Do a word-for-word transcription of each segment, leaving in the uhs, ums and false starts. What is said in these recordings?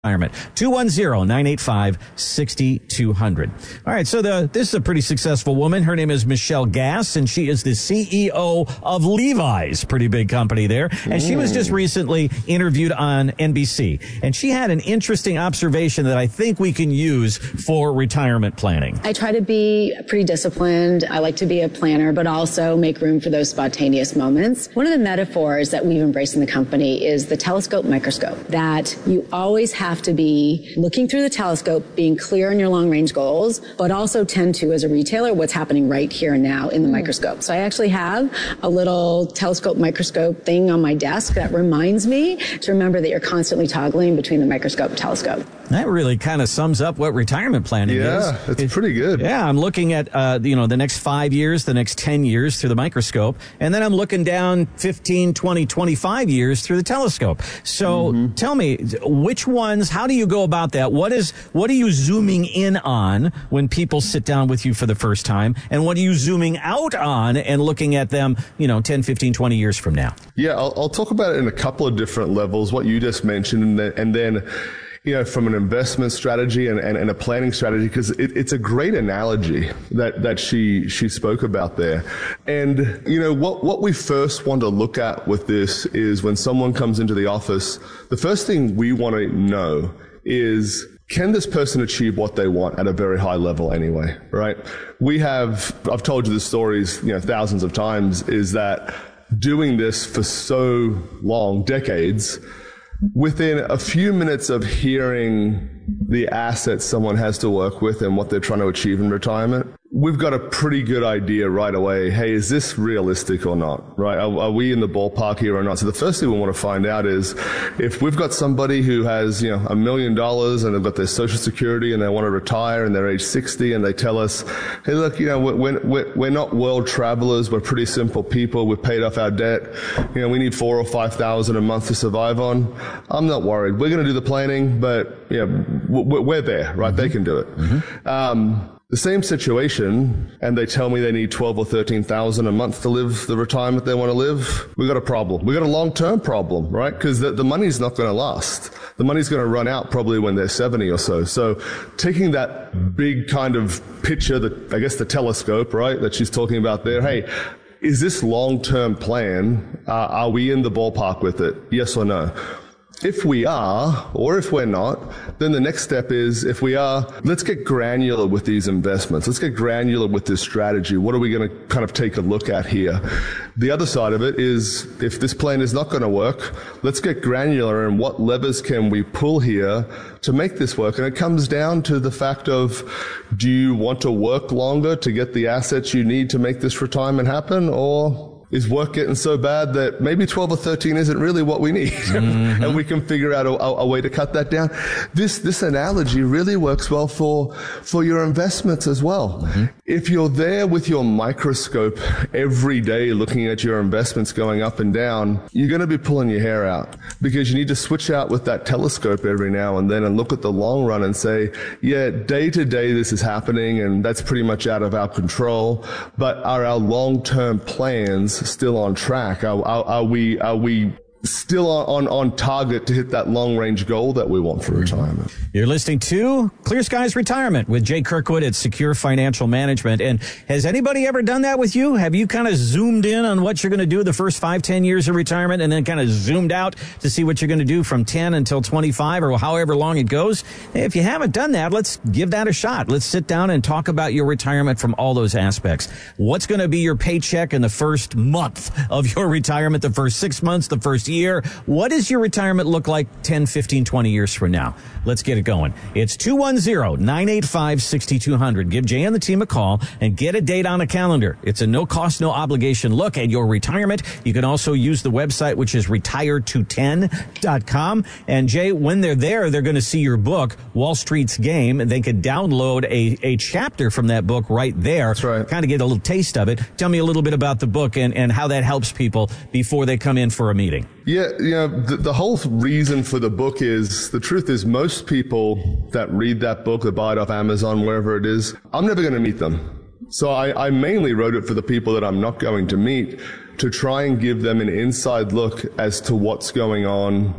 Retirement. two one zero, nine eight five, six two zero zero. All right, so the this is a pretty successful woman. Her name is Michelle Gass, and she is the C E O of Levi's, pretty big company there. And she was just recently interviewed on N B C, and she had an interesting observation that I think we can use for retirement planning. I try to be pretty disciplined. I like to be a planner, but also make room for those spontaneous moments. One of the metaphors that we've embraced in the company is the telescope microscope, that you always have to be looking through the telescope, being clear on your long-range goals, but also tend to, as a retailer, what's happening right here and now in the mm. microscope. So I actually have a little telescope microscope thing on my desk that reminds me to remember that you're constantly toggling between the microscope and telescope. That really kind of sums up what retirement planning yeah, is. Yeah, it's it, pretty good. Yeah, I'm looking at, uh, you know, the next five years, the next ten years through the microscope, and then I'm looking down fifteen, twenty, twenty-five years through the telescope. So mm-hmm. tell me, which ones, how do you go about that? What is, what are you zooming in on when people sit down with you for the first time? And what are you zooming out on and looking at them, you know, ten, fifteen, twenty years from now? Yeah, I'll, I'll talk about it in a couple of different levels, what you just mentioned, and then, and then you know, from an investment strategy and, and, and a planning strategy, because it, it's a great analogy that, that she, she spoke about there. And, you know, what, what we first want to look at with this is when someone comes into the office, the first thing we want to know is, can this person achieve what they want at a very high level anyway, right? We have, I've told you the stories, you know, thousands of times, is that doing this for so long, decades, within a few minutes of hearing the assets someone has to work with and what they're trying to achieve in retirement, we've got a pretty good idea right away. Hey, is this realistic or not? Right? Are, are we in the ballpark here or not? So the first thing we want to find out is if we've got somebody who has, you know, a million dollars and they've got their Social Security and they want to retire and they're age sixty and they tell us, hey, look, you know, we're, we're, we're not world travelers. We're pretty simple people. We've paid off our debt. You know, we need four or five thousand a month to survive on. I'm not worried. We're going to do the planning, but you know, we're there, right? Mm-hmm. They can do it. Mm-hmm. Um, The same situation, and they tell me they need twelve or thirteen thousand a month to live the retirement they want to live. We got a problem. We got a long-term problem, right? Because the, the money's not going to last. The money's going to run out probably when they're seventy or so. So taking that big kind of picture, that I guess the telescope, right, that she's talking about there. Hey, is this long-term plan? Uh, are we in the ballpark with it? Yes or no? If we are, or if we're not, then the next step is, if we are, let's get granular with these investments. Let's get granular with this strategy. What are we going to kind of take a look at here? The other side of it is, if this plan is not going to work, let's get granular in what levers can we pull here to make this work. And it comes down to the fact of, do you want to work longer to get the assets you need to make this retirement happen, or is work getting so bad that maybe twelve or thirteen isn't really what we need? Mm-hmm. And we can figure out a, a, a way to cut that down. This, this analogy really works well for, for your investments as well. Mm-hmm. If you're there with your microscope every day looking at your investments going up and down, you're going to be pulling your hair out, because you need to switch out with that telescope every now and then and look at the long run and say, yeah, day to day this is happening and that's pretty much out of our control, but are our long-term plans still on track? Are, are, are we are we still on, on target to hit that long-range goal that we want for retirement? You're listening to Clear Skies Retirement with Jay Kirkwood at Secure Financial Management. And has anybody ever done that with you? Have you kind of zoomed in on what you're going to do the first five, ten years of retirement, and then kind of zoomed out to see what you're going to do from ten until twenty-five or however long it goes? If you haven't done that, let's give that a shot. Let's sit down and talk about your retirement from all those aspects. What's going to be your paycheck in the first month of your retirement, the first six months, the first year? What does your retirement look like ten, fifteen, twenty years from now? Let's get it going. It's two one zero, nine eight five, six two zero zero. Give Jay and the team a call and get a date on a calendar. It's a no-cost, no-obligation look at your retirement. You can also use the website, which is retire to ten dot com. And Jay, when they're there, they're going to see your book, Wall Street's Game, and they can download a, a chapter from that book right there. That's right. Kind of get a little taste of it. Tell me a little bit about the book and, and how that helps people before they come in for a meeting. Yeah, you know, the, the whole reason for the book is, the truth is, most people that read that book, that buy it off Amazon, wherever it is, I'm never going to meet them. So I, I mainly wrote it for the people that I'm not going to meet, to try and give them an inside look as to what's going on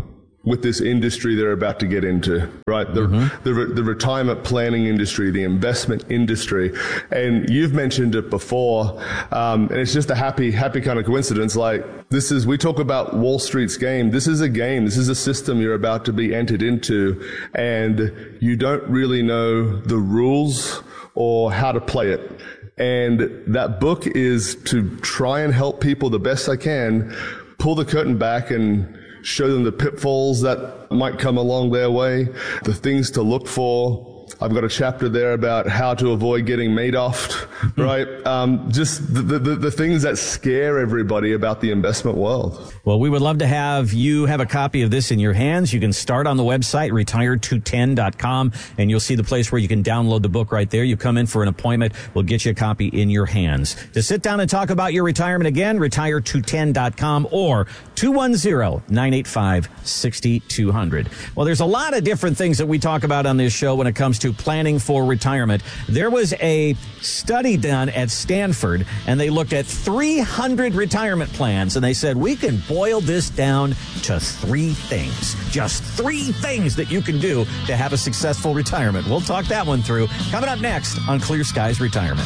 with this industry they're about to get into, right? The, mm-hmm. the, the retirement planning industry, the investment industry. And you've mentioned it before. Um, and it's just a happy, happy kind of coincidence. Like this is, we talk about Wall Street's game. This is a game. This is a system you're about to be entered into, and you don't really know the rules or how to play it. And that book is to try and help people the best I can, pull the curtain back and show them the pitfalls that might come along their way, the things to look for. I've got a chapter there about how to avoid getting Madoffed, right? Um, just the, the, the things that scare everybody about the investment world. Well, we would love to have you have a copy of this in your hands. You can start on the website, retire two ten dot com, and you'll see the place where you can download the book right there. You come in for an appointment. We'll get you a copy in your hands. To sit down and talk about your retirement again, retire two ten dot com or two one zero, nine eight five, six two zero zero. Well, there's a lot of different things that we talk about on this show when it comes to planning for retirement. There was a study done at Stanford, and they looked at three hundred retirement plans, and they said, we can boil this down to three things. Just three things that you can do to have a successful retirement. We'll talk that one through. Coming up next on Clear Skies Retirement.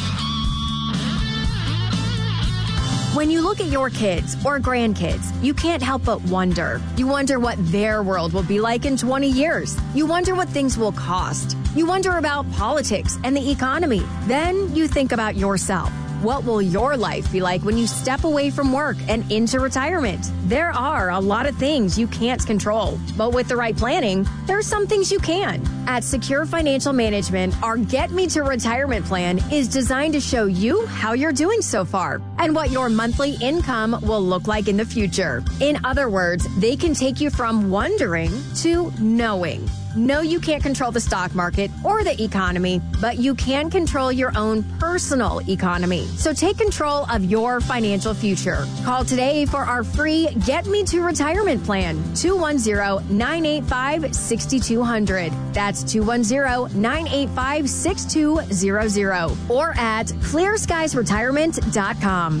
When you look at your kids or grandkids, you can't help but wonder. You wonder what their world will be like in twenty years. You wonder what things will cost. You wonder about politics and the economy. Then you think about yourself. What will your life be like when you step away from work and into retirement? There are a lot of things you can't control, but with the right planning, there's some things you can. At Secure Financial Management, our Get Me to Retirement plan is designed to show you how you're doing so far and what your monthly income will look like in the future. In other words, they can take you from wondering to knowing. No, you can't control the stock market or the economy, but you can control your own personal economy. So take control of your financial future. Call today for our free Get Me to Retirement plan, two one zero, nine eight five, six two zero zero. That's two one zero, nine eight five, six two zero zero or at clear skies retirement dot com.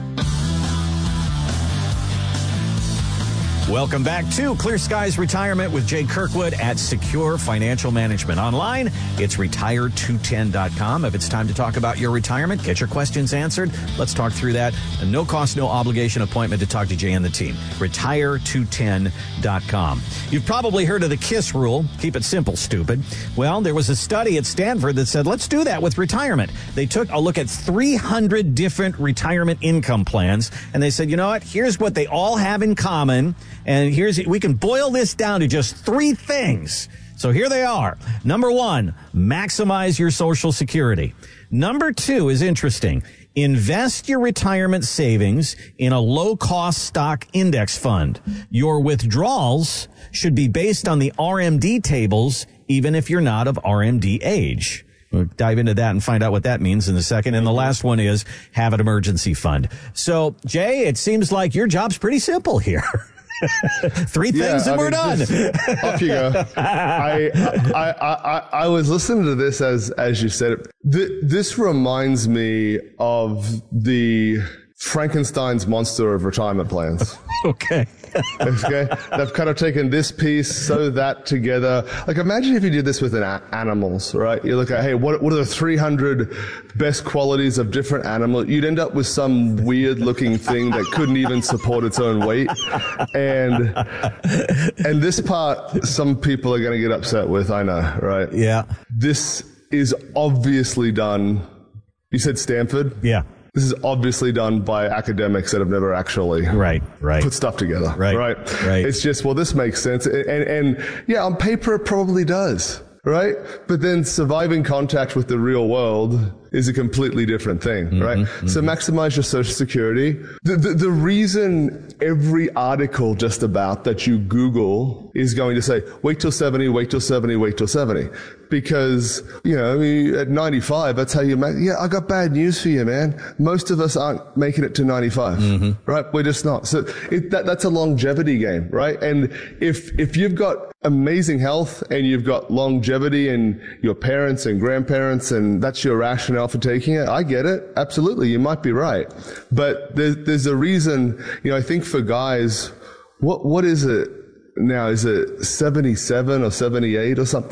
Welcome back to Clear Skies Retirement with Jay Kirkwood at Secure Financial Management. Online, it's retire two ten dot com. If it's time to talk about your retirement, get your questions answered. Let's talk through that. A no cost, no obligation appointment to talk to Jay and the team. retire two ten dot com. You've probably heard of the KISS rule. Keep it simple, stupid. Well, there was a study at Stanford that said, let's do that with retirement. They took a look at three hundred different retirement income plans, and they said, you know what? Here's what they all have in common. And here's, we can boil this down to just three things. So here they are. Number one, maximize your Social Security. Number two is interesting. Invest your retirement savings in a low-cost stock index fund. Your withdrawals should be based on the R M D tables, even if you're not of R M D age. We'll dive into that and find out what that means in a second. And the last one is have an emergency fund. So, Jay, it seems like your job's pretty simple here. Three things yeah, and I we're mean, done. Just, off you go. I, I, I, I was listening to this as, as you said it. Th- this reminds me of the Frankenstein's monster of retirement plans. Okay. Okay. They've kind of taken this piece, sew that together. Like, imagine if you did this with an a- animals, right? You look at, hey, what, what are the three hundred best qualities of different animals? You'd end up with some weird looking thing that couldn't even support its own weight. And, and this part, some people are going to get upset with, I know, right? Yeah. This is obviously done. You said Stanford? Yeah. This is obviously done by academics that have never actually right, right. put stuff together. Right, right, right. It's just, well, this makes sense. And, and, and yeah, on paper, it probably does. Right? But then surviving contact with the real world is a completely different thing, mm-hmm, right? Mm-hmm. So maximize your Social Security. The, the, the reason every article just about that you Google is going to say, wait till seventy, wait till seventy, wait till seventy. Because, you know, at ninety-five, that's how you make, yeah, I got bad news for you, man. Most of us aren't making it to ninety-five, mm-hmm. right? We're just not. So it, that, that's a longevity game, right? And if, if you've got amazing health and you've got longevity and your parents and grandparents and that's your rationale for taking it, I get it. Absolutely. You might be right. But there's, there's a reason, you know, I think for guys, what, what is it? now, is it seventy-seven or seventy-eight or something?